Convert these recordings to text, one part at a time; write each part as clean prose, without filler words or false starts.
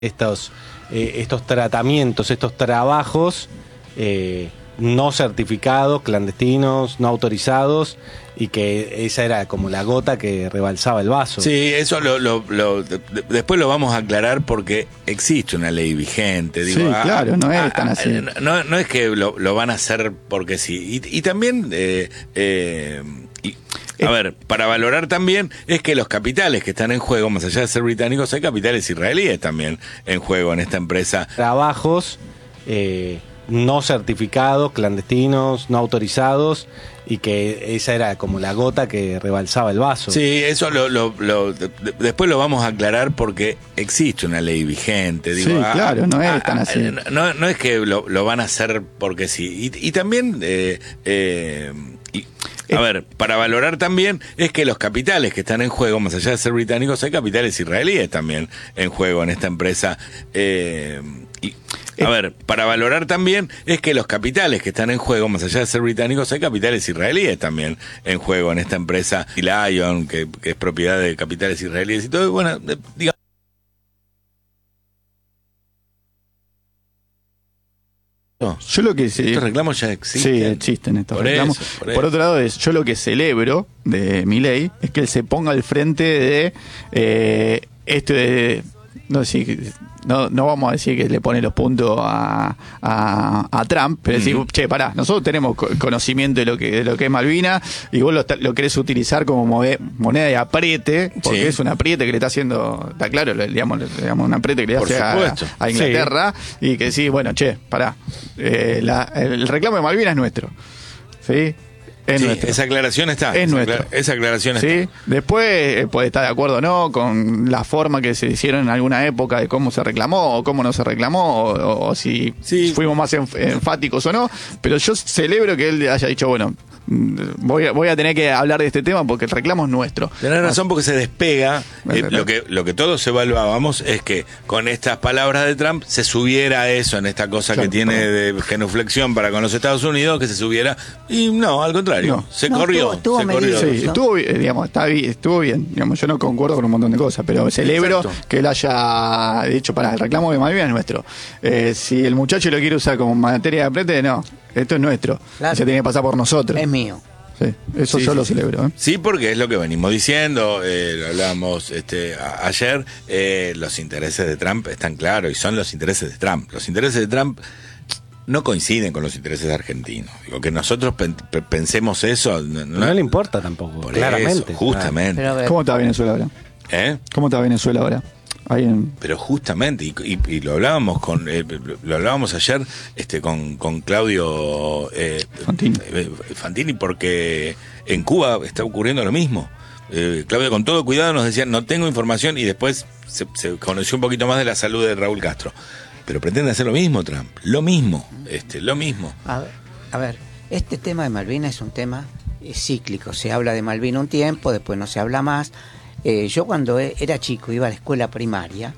estos tratamientos, estos trabajos no certificados, clandestinos, no autorizados, y que esa era como la gota que rebalsaba el vaso. Sí, eso después lo vamos a aclarar porque existe una ley vigente. Digo, sí, claro, no es tan así. No es que lo van a hacer porque sí. Y también... a ver, para valorar también es que los capitales que están en juego, más allá de ser británicos, hay capitales israelíes también en juego en esta empresa. Trabajos no certificados, clandestinos, no autorizados, y que esa era como la gota que rebalsaba el vaso. Sí, eso después lo vamos a aclarar porque existe una ley vigente. Digo, sí, claro, no es tan así. No es que lo van a hacer porque sí. Y también... a ver, para valorar también es que los capitales que están en juego, más allá de ser británicos, hay capitales israelíes también en juego en esta empresa. A ver, para valorar también es que los capitales que están en juego, más allá de ser británicos, hay capitales israelíes también en juego en esta empresa. Y Lion, que es propiedad de capitales israelíes y todo, y bueno, digamos. Yo lo que estos reclamos ya existen. Sí, existen estos reclamos. Por otro lado, yo lo que celebro de Milei es que él se ponga al frente de no vamos a decir que le pone los puntos a Trump, pero decir, che, pará, nosotros tenemos conocimiento de lo que es Malvinas y vos lo querés utilizar como moneda de apriete, porque es un apriete que le está haciendo, está claro, digamos un apriete que le hace a Inglaterra, y que sí, bueno, che, pará, el reclamo de Malvinas es nuestro, ¿sí? Sí, esa aclaración está. Esa aclaración ¿sí? está. Después puede estar de acuerdo o no con la forma que se hicieron en alguna época de cómo se reclamó o cómo no se reclamó, o si fuimos más enfáticos o no, pero yo celebro que él haya dicho, bueno, voy a tener que hablar de este tema porque el reclamo es nuestro. Tenés razón, porque se despega. Lo que todos evaluábamos es que con estas palabras de Trump se subiera eso en esta cosa que tiene de genuflexión para con los Estados Unidos, que se subiera, y no, al contrario, se corrió. Sí, estuvo bien. Digamos, yo no concuerdo con un montón de cosas, pero celebro que él haya dicho, el reclamo de Malvinas es nuestro. Si el muchacho lo quiere usar como materia de aprete, no, esto es nuestro. Claro. Se tiene que pasar por nosotros. Es mío. Sí, eso yo lo celebro. Sí, porque es lo que venimos diciendo, lo hablábamos ayer, los intereses de Trump están claros y son los intereses de Trump. Los intereses de Trump no coinciden con los intereses argentinos. Digo, que nosotros pensemos eso... No le importa tampoco, claramente. Eso, justamente. ¿Cómo está Venezuela ahora? ¿Cómo está Venezuela ahora? Pero justamente, y lo hablábamos lo hablábamos ayer con Claudio Fantini, porque en Cuba está ocurriendo lo mismo. Claudio, con todo cuidado, nos decía, no tengo información, y después se conoció un poquito más de la salud de Raúl Castro. Pero pretende hacer lo mismo Trump, lo mismo. A ver, este tema de Malvinas es un tema cíclico. Se habla de Malvinas un tiempo, después no se habla más. Yo cuando era chico, iba a la escuela primaria,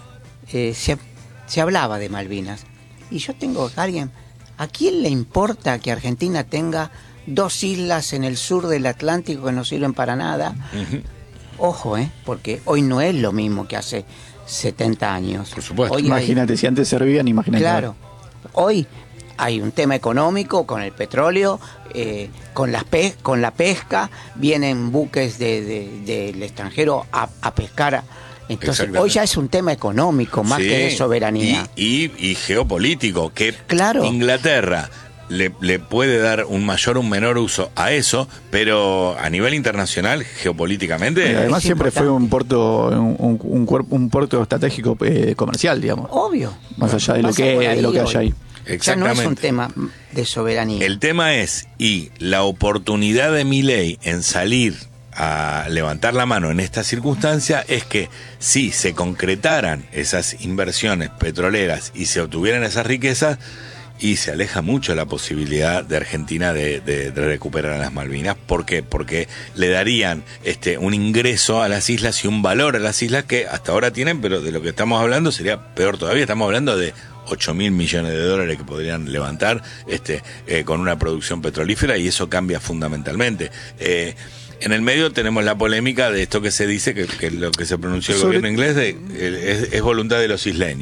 se hablaba de Malvinas. Y yo tengo ¿a quién le importa que Argentina tenga 2 islas en el sur del Atlántico que no sirven para nada? Ojo, porque hoy no es lo mismo que hace 70 años. Por supuesto. Hoy imagínate, si antes servían, imagínate. Claro. Hoy hay un tema económico con el petróleo, con la pesca, vienen buques del extranjero a pescar. Entonces, hoy ya es un tema económico más que de soberanía. Y geopolítico, que Inglaterra le puede dar un mayor o un menor uso a eso, pero a nivel internacional, geopolíticamente... además siempre fue un puerto estratégico comercial, digamos. Obvio. Más allá de lo que haya ahí. Ya no es un tema de soberanía. El tema es, y la oportunidad de Milei en salir a levantar la mano en esta circunstancia, es que si se concretaran esas inversiones petroleras y se obtuvieran esas riquezas, y se aleja mucho la posibilidad de Argentina de recuperar las Malvinas. ¿Por qué? Porque le darían un ingreso a las islas y un valor a las islas que hasta ahora tienen, pero de lo que estamos hablando sería peor todavía. Estamos hablando de 8.000 millones de dólares que podrían levantar con una producción petrolífera, y eso cambia fundamentalmente. En el medio tenemos la polémica de esto que se dice, que lo que se pronunció el gobierno inglés, es voluntad de los isleños.